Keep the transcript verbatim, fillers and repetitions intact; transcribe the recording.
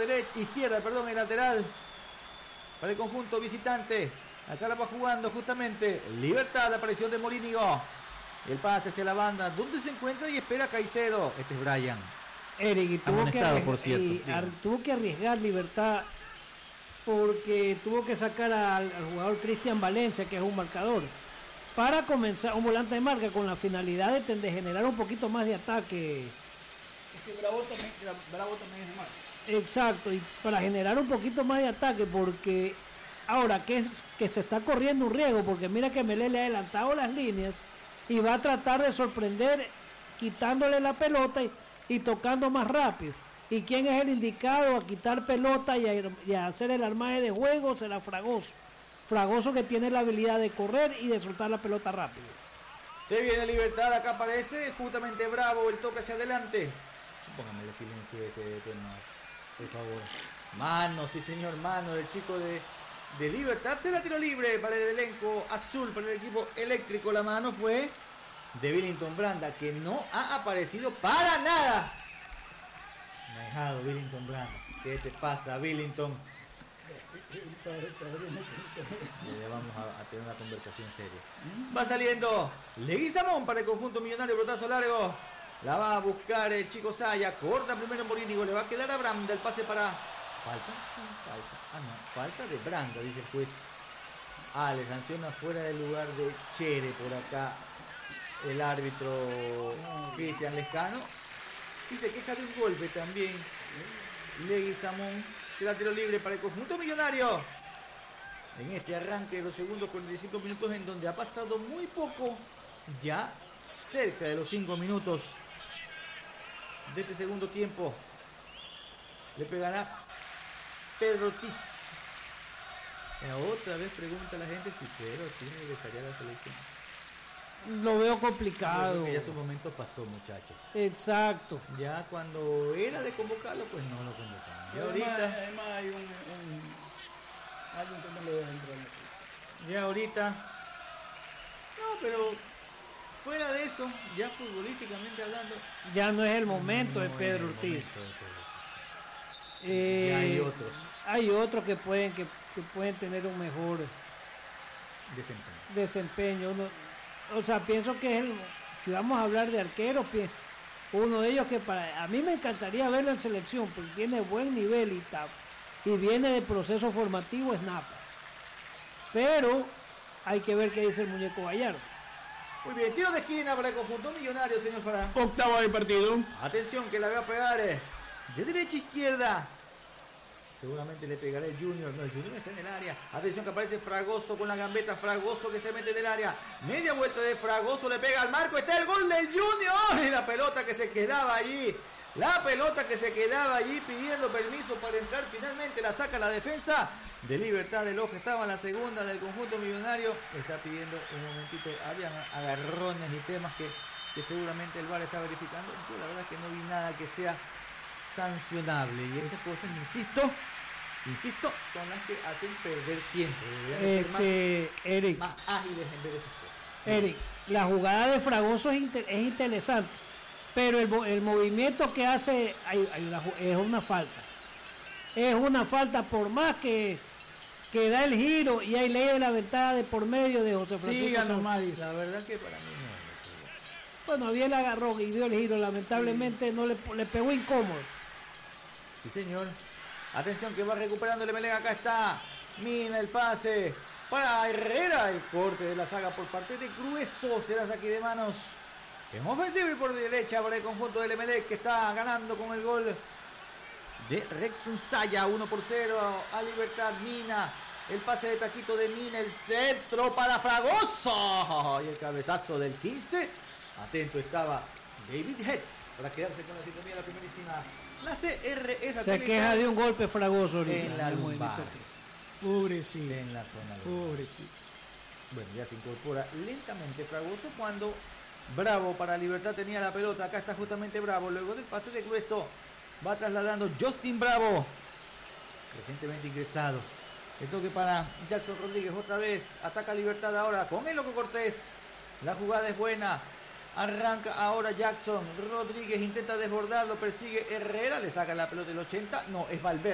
derecha, izquierda, perdón, el lateral para el conjunto visitante. Acá la va jugando justamente Libertad, la aparición de Morínigo. El pase hacia la banda, donde se encuentra y espera Caicedo. Este es Brian. Eric, y tuvo, que arriesgar, por cierto, y ar, tuvo que arriesgar Libertad porque tuvo que sacar al, al jugador Cristian Valencia, que es un marcador, para comenzar un volante de marca con la finalidad de, de generar un poquito más de ataque. Es que Bravo también, Bravo también es de marca. Exacto, y para generar un poquito más de ataque, porque ahora que, es, que se está corriendo un riesgo, porque mira que Melé le ha adelantado las líneas y va a tratar de sorprender quitándole la pelota y, y tocando más rápido. ¿Y quién es el indicado a quitar pelota y a, y a hacer el armaje de juego? Será Fragoso. Fragoso, que tiene la habilidad de correr y de soltar la pelota rápido. Se viene Libertad, acá aparece justamente Bravo, el toque hacia adelante. Póngame el silencio ese tema, por favor. Mano, sí señor, mano del chico de, de Libertad. Se la tiró libre para el elenco azul, para el equipo eléctrico. La mano fue de Billington Branda, que no ha aparecido para nada. Me ha dejado Billington Branda. ¿Qué te pasa, Billington? Ya vamos a, a tener una conversación seria. Va saliendo Leguizamón para el conjunto millonario, brotazo largo. La va a buscar el chico Saya. Corta primero Morínigo. Le va a quedar a Branda. El pase para... ¿Falta? Sí, falta. Ah, no. Falta de Branda, dice el juez. Ah, le sanciona fuera del lugar de Chere por acá el árbitro Cristian Lescano. Y se queja de un golpe también Leguizamón. Se la tiró libre para el conjunto millonario en este arranque de los segundos cuarenta y cinco minutos, en donde ha pasado muy poco, ya cerca de los cinco minutos de este segundo tiempo. Le pegará Pedro Ortiz. Otra vez pregunta la gente si Pedro Ortiz regresaría a la selección. Lo veo complicado. Que ya su momento pasó, muchachos. Exacto. Ya cuando era de convocarlo, pues no lo convocaban. Y además, ahorita, además hay un, un alguien que no lo deja entrar en la selección. Ya ahorita, no, pero fuera de eso, ya futbolísticamente hablando, ya no es el momento no de Pedro es el Ortiz. momento de Pedro Ortiz. Eh, ya hay otros. Hay otros que pueden que, que pueden tener un mejor desempeño. Desempeño. Uno, o sea, pienso que es el, si vamos a hablar de arqueros, uno de ellos que para a mí me encantaría verlo en selección, porque tiene buen nivel y, tap, y viene de proceso formativo, es Napa. Pero hay que ver qué dice el muñeco Gallardo. Muy bien, tiro de esquina para el conjunto millonario, señor Farán. Octavo de partido. Atención que la va a pegar eh, de derecha a izquierda. Seguramente le pegará el Junior. No, el Junior está en el área. Atención que aparece Fragoso con la gambeta. Fragoso que se mete en el área. Media vuelta de Fragoso. Le pega al marco. Está el gol del Junior. Y la pelota que se quedaba allí. La pelota que se quedaba allí pidiendo permiso para entrar. Finalmente la saca la defensa de Libertad del Ojo. Estaba en la segunda del conjunto millonario. Está pidiendo un momentito. Habían agarrones y temas que, que seguramente el V A R está verificando. Yo la verdad es que no vi nada que sea sancionable, y estas cosas, insisto, insisto, son las que hacen perder tiempo. Este, más, Eric, más ágiles en ver esas cosas. Eric, la jugada de Fragoso es, inter, es interesante, pero el, el movimiento que hace hay, hay una, es una falta. Es una falta por más que, que da el giro y hay ley de la ventaja de por medio de José Francisco. Siga nomás, dice. La verdad que para mí no. Bueno, bien la agarró y dio el giro, lamentablemente sí. no le, le pegó incómodo. Sí, señor. Atención que va recuperando el Emelec. Acá está Mina, el pase para Herrera. El corte de la saga por parte de Grueso. Será saque de manos en ofensivo y por derecha para el conjunto del Emelec, que está ganando con el gol de Rexun Saya. uno por cero a Libertad. Mina. El pase de taquito de Mina. El centro para Fragoso. Y el cabezazo del quince. Atento estaba David Hetz para quedarse con la sintonía de la primerísima. La C R S se queja de un golpe Fragoso ahorita, en la lumbar. Pobrecito. En la zona lumbar. Pobrecito. Bueno, ya se incorpora lentamente Fragoso cuando Bravo para Libertad tenía la pelota. Acá está justamente Bravo. Luego del pase de Grueso va trasladando Justin Bravo, recientemente ingresado. El toque para Jackson Rodríguez otra vez. Ataca Libertad ahora con el Loco Cortés. La jugada es buena. Arranca ahora Jackson Rodríguez, intenta desbordarlo, persigue Herrera, le saca la pelota del ochenta, no, es Valverde.